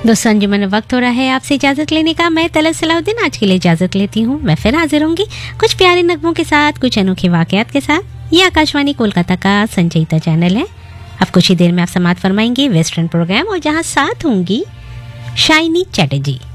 दोस्तों अंजुमन वक्त हो रहा है आपसे इजाजत लेने का। मैं तलत सलाउद्दीन आज के लिए इजाजत लेती हूँ। मैं फिर हाजिर होंगी कुछ प्यारे नगमों के साथ, कुछ अनोखे वाकयात के साथ। ये आकाशवाणी कोलकाता का संचयिता चैनल है। अब कुछ ही देर में आप समाप्त फरमाएंगे वेस्टर्न प्रोग्राम और जहाँ साथ होंगी शाइनी चैटर्जी।